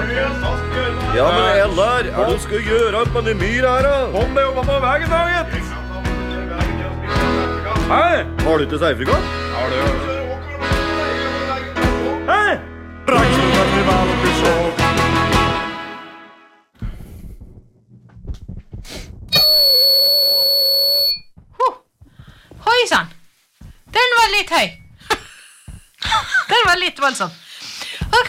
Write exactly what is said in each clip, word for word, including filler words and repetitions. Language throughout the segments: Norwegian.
Ja, men Eller, er du skal gjøre opp med myr her, da? Kom deg opp på veien, Daget! Hei! Har du ikke seifrikant? Har du? Hei! Raksfestival og show. Hoi sann. Den var litt høy. Den var litt voldsom. Ok.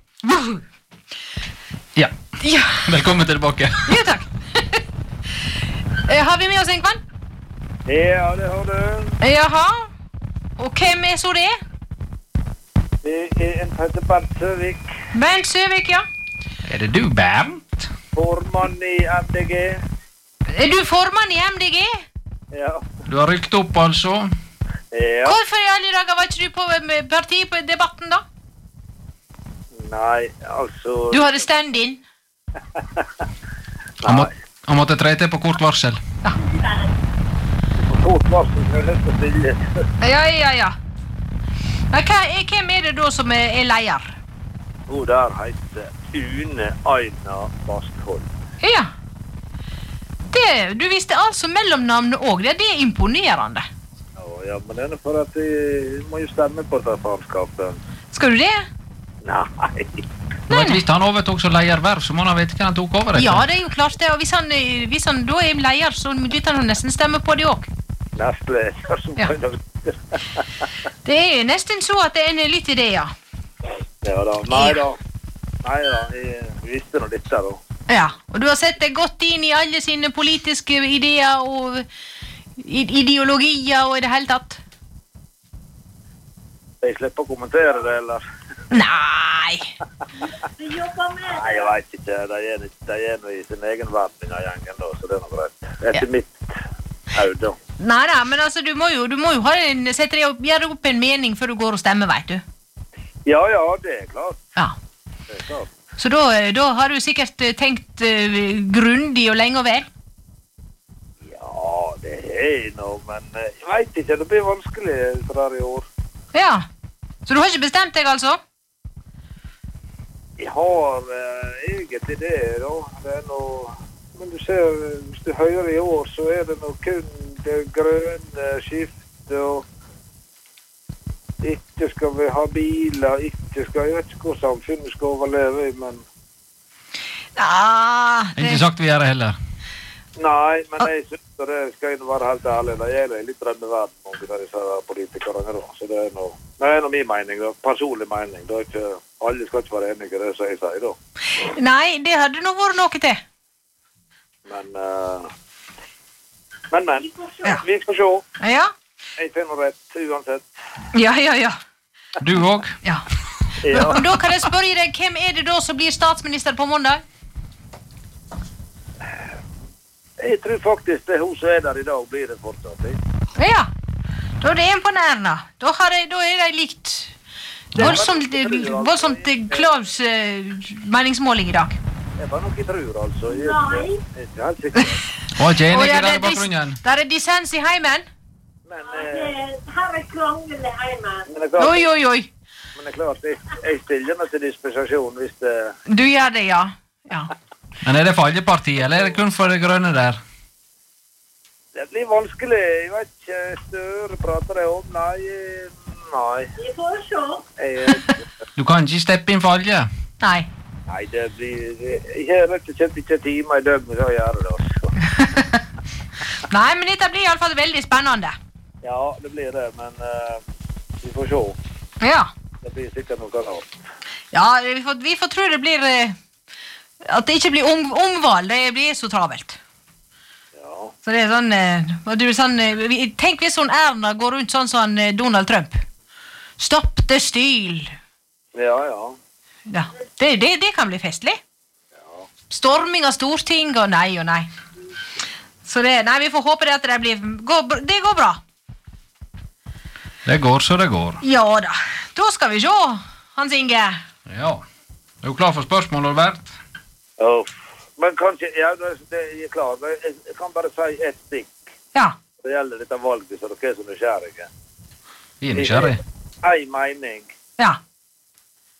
Ja. Ja. Velkommen tilbake. Jo, takk. Eh, Har vi med oss en kvann? Ja, det har du. Jaha. Og hvem er så det? Det er en Petter Bernt Søvik, Bernt Søvik, ja. Er det du, Bernt? formann i M D G. Er du formann i M D G? Ja. Du har rykt opp, altså. Ja. Hvorfor i alle dager var ikke du på med partiet på debatten, da? Nei, altså... Du hadde stand-in. Han, må, han måtte tre til på kort varsel. På kort varsel, så er det så stille. Ja, ja, ja. Men hva, er- hvem er det da som er, er leier? Hun der heter Une Aina Bastholm. Ja. Det, du visste altså mellomnavnet også. Det, det er imponerende. Ja, ja, men det er for at jeg må jo stemme på det faenskapet. Skal du det? Nei. Du vet, hvis han overtok som leierverv, så må han vite hva han tok over etter. Ja, det er jo klart det. Og hvis han, eh, hvis han da er leier, så må han nesten stemme på det også. Nestleder som Ja. kan... Det er jo nesten så at det er en litt idé, ja. Ja da, nei da. Nei da, jeg visste noe litt der da. Ja, og du har sett deg godt inn i alle sine politiske ideer og i- ideologier og i det hele tatt. Jeg slipper å kommentere det, eller? Nei. Nei, jeg vet ikke. De er, de er noe i sin egen verden av gjengen da, så det er noe greit. Etter Ja. mitt haud da. Nei da, men altså, du må jo, du må jo ha en, sette deg opp, gjøre opp en mening før du går og stemmer, vet du. Ja, ja, det er klart. Ja. Det er klart. Så da, da har du sikkert eh, tenkt uh, grundig og lenge og vel. Ja, det er noe, men eh, jeg vet ikke, det blir vanskelig for der i år. Ja. Så du har ikke bestemt deg, altså? Jeg har eh, egentlig det da. Det er noe... Men du ser, hvis du hører i år, så er det noe kun det grønne skiftet, og ikke skal vi ha biler, ikke skal, jeg vet ikke hvor samfunnet skal overleve i, men... Ja, Ikke sagt vi gjør det heller. Nei, men jeg synes at det skal jeg være helt ærlig, det gjelder litt drømmeverden mange av disse politikerne da, så det er noe... Det er noe min mening, da, personlig mening, da er ikke... Alle skal ikke være enige i det som jeg sier da. Nei, det hadde nå vært noe til. Men, uh, men, men, Ja. vi skal se. Ja, Jeg finner rett, uansett. ja, ja, ja. Du òg? ja. Ja. Og da kan jeg spørre deg, hvem er det da som blir statsminister på mandag? Jeg tror faktisk det hun som er der i dag blir det fortsatt. Jeg. Ja, da er det imponerende. Da, har jeg, da er det likt voldsomt, voldsomt Klavs eh, meningsmåling i dag. Det var nok jeg tror, altså. Jeg, jeg, jeg er ikke helt sikker. Å, Jane, Og ikke ja, der i det, er bakgrunnen. dis, der er dissens i heimen. Men, Det, eh, her er krangel i heimen. men det er klart, Oi, oi, oi. men det er klart jeg, jeg stiller meg til dispensasjon hvis det... Du gjør det, ja. Ja. Men er det for alle partier, eller er det kun for det grønne der? Det blir vanskelig. Jeg vet ikke, Støre prater jeg om. Nei, eh, nei. Vi får se. Jeg, Du kan ikke steppe inn for alle. Nei. nei, det blir... Jeg har rett og slett ikke timer i døgnet til å gjøre det, altså. Nei, men dette blir i alle fall veldig spennende. Ja, det blir det, men eh, vi får se. Ja. Det blir sikkert noe annet. Ja, vi får, vi får tro det blir... eh, At det ikke blir om, omvalg, det blir så travelt. Ja. Så det er sånn... eh, og du, sånn eh, vi- tenk hvis sånn Erna går rundt sånn som eh, Donald Trump. Stopp det styl. Ja, ja. Ja, det, det, det kan bli festlig. Storming av Storting og nei og nei. Så det, nei, vi får håpe det at det blir... Går, br- det går bra. Det går så det går. Ja da. Da skal vi se, Hans Inge. Ja. Er du klar for spørsmål, Albert? Oh. Men kanskje... Ja, det, det jeg er klar. Men jeg, jeg kan bare si ett stikk. Ja. Det gjelder dette valget, så dere er så nysgjerrige. Vi er nysgjerrig. En mening. Ja.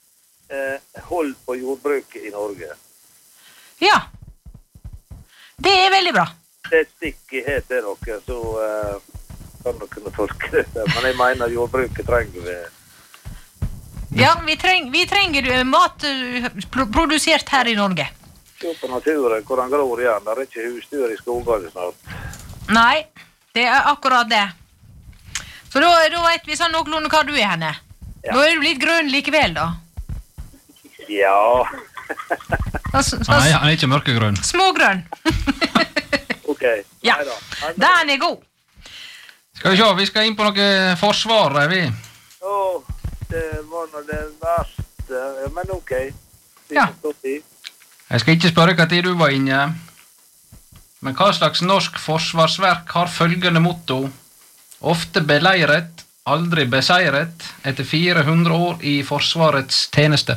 eh, hold på jordbruket i Norge. Ja. Det er veldig bra. Det er et stikk i het til dere, så eh, kan dere kunne tolke det. Men jeg mener jordbruket trenger vi. Ja, vi, treng, vi trenger uh, mat uh, pro produsert her i Norge. Se på naturen, hvor den gror igjen. Det er ikke husdyr i skogene snart. Nei, det er akkurat det. Så da, da vet vi sånn noenlunde hva du er henne. Ja. Nå er du litt grønn likevel, da. Ja. Så, så, så, Nei, han er ikke mørkegrønn. smågrønn. Ok. Ja, Neida. Neida. den er god. Skal vi se, vi skal inn på noe forsvar, er vi? Åh, det var nå det verste. Men ok. Vi Ja. får stå i. Jeg skal ikke spørre hva tid du var inne. Men hva slags norsk forsvarsverk har følgende motto? Ofte beleiret, aldri beseiret, etter fire hundre år i forsvarets tjeneste.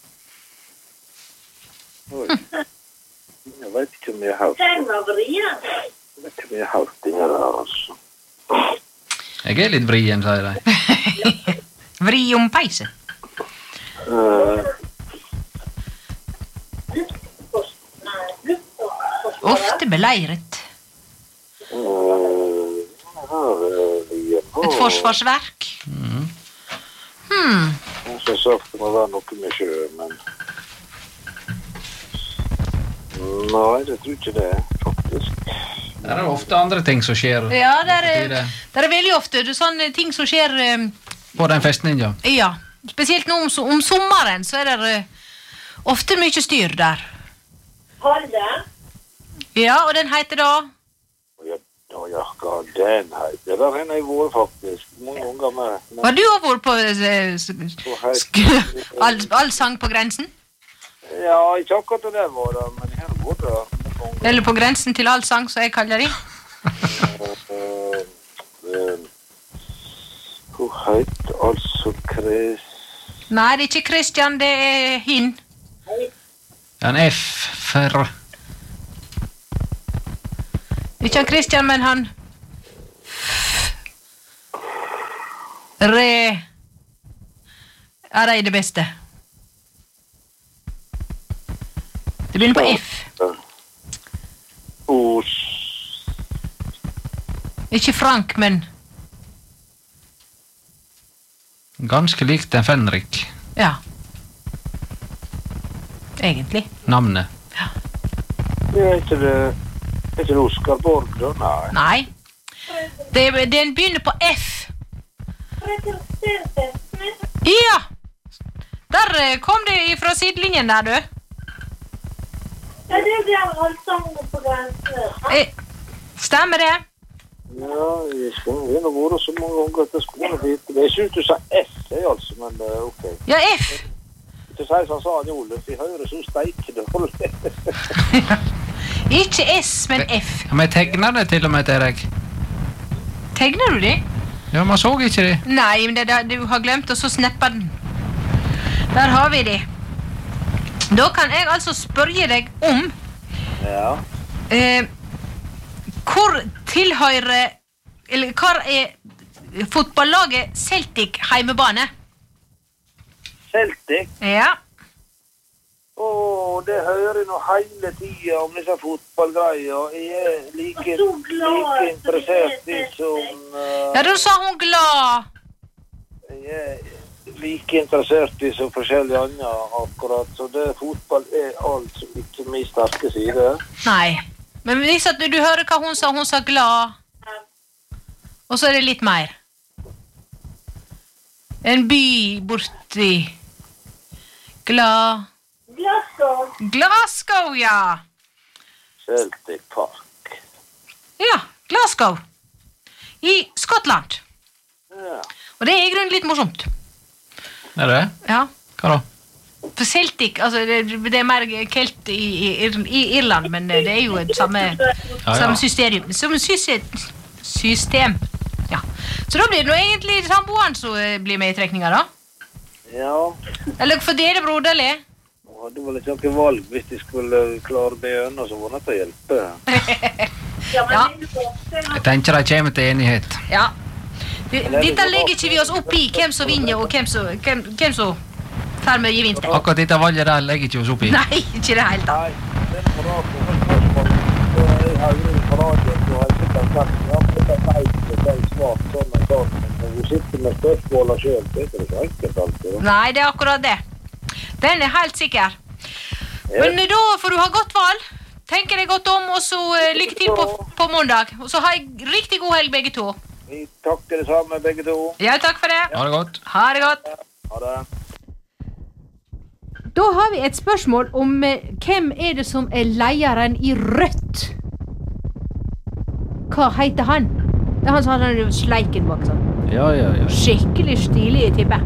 Oi. Jeg vet ikke om jeg har hørt. Den var vrien. Jeg vet ikke om jeg har hørt det her, altså. Jeg er litt vrien, sier de. Vri om peisen. Uh, Ofte beleiret. uh, her er vi igjen. Et forsvarsverk. Hmm. Jeg har sagt det må være noe med sjø, men... Nei, det tror ikke det, faktisk. Det er ofte andre ting som skjer. Ja, det er, Betyr det? det er veldig ofte det er sånne ting som skjer, um, På den festningen. ja. Spesielt nå om, so- om sommeren, så er det uh, ofte mye styr der. Holde. Ja, og den heter da... Ja, ja, ja, hva den heter. Der har jeg vært faktisk, mange ganger med. Men, Har du også vært på uh, s- så heit- sk all, all sang på grensen? Ja, ikke akkurat det der var det, men jeg har vært der. mange ganger. Eller på grensen til all sang, som jeg kaller det. Eh, eh, Hvor heter altså Chris... Nei, det er ikke Christian, det er hin. En F for... Ikke han Christian, men han... Re... Er det det beste? Det begynner på F. Os... Ikke Frank, men... Ganske likt en Fenrik. Ja. Egentlig. Navnet. Det er ikke det... Er ikke det Oskar Borg, da? Nei. Nei. Det, den begynner på F. Rekrutterte. Ja! Der eh, kom det fra sidelinjen der, du. Ja, det blir allsang på grensen. Eh, Stemmer det? Ja, jeg skal vi har vært så mange ganger at jeg skulle vite det. Jeg synes du sa S, jeg altså, men eh, ok. Ja, F. Til seg som sa han Oluf, i høyre så steik det holdt. Ikke S, men F. Ja, men jeg tegner det til og med til deg. Tegner du det? Ja, man så ikke det. Nei, men det, det, du har glemt å så snappe den. Der har vi det. Da kan jeg altså spørre deg om Ja. eh, hvor tilhører eller hvor er fotballaget Celtic heimebane? Celtic. Ja. Åh, det hører jeg nå hele tiden om disse fotballgreier. Jeg er like, Så glad like interessert i som... eh, Ja, da sa hun glad. Jeg er like interessert i som forskjellige andre akkurat, så det fotball er altså ikke min sterke side. Nei. Men hvis at du hører hva hun sa, hun sa glad. Og så er det litt mer. En by borti glad. Glasgow. Glasgow, ja. Celtic Park. Ja, Glasgow. I Skottland. Ja. Og det er i grunnen litt morsomt. Er det? Ja. Hva da? For Celtic, altså det, det er mer kelt i, i, i Irland, men det er jo et samme, ja. samme system. Som system. system. Ja. Så da blir det nå egentlig samboeren som eh, blir med i trekninga, da? Ja, Eller for dere broderlig? nå hadde vel ikke noe valg hvis de skulle klare det gjennom, så var det til å hjelpe. Ja, men Ja. det er borte. Jeg tenker de kommer til enighet. Ja. Vi- Dette legger ikke vi oss opp i hvem som vinner og hvem som, hvem, hvem som tar mye gevinst. det. Akkurat dette valget der legger ikke oss opp i. Nei, ikke det helt tatt. Nei, det er på radio, men spørsmål, så jeg har jo på radio, så har jeg sikkert sagt, ja, det er nei, det er svart, sånn og sånn, men vi sitter med spørsmålet selv, det er ikke så enkelt alltid. da. Nei, det er akkurat det. Den er helt sikker. Men da får du ha godt valg. Tenker deg godt om, og så eh, lykke til på, på mandag. Og så ha en riktig god helg begge to. Vi takker det samme, begge to. Ja, takk for det. Ha det godt. Ha det godt. Ha det. Da har vi et spørsmål om eh, hvem er det som er lederen i Rødt? Hva heter han? Det er han som har den sleiken bak sånn. Ja, ja, ja. Skikkelig stilig type.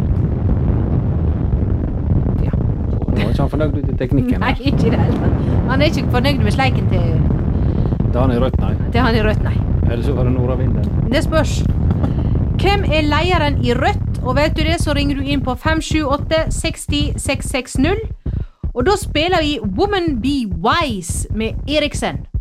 Ja. Nå var ikke han fornøyd ut i teknikken. Nei, her. ikke i det hele tatt. Han er ikke fornøyd med sleiken til, Da er han i rødt, nei. til han i Rødt, nei. Eller så var det nordavinden. Det spørs. Hvem er lederen i Rødt? Og vet du det, så ringer du inn på fem sju åtte seks null seks seks null. Og da spiller vi Woman Be Wise med Eriksen.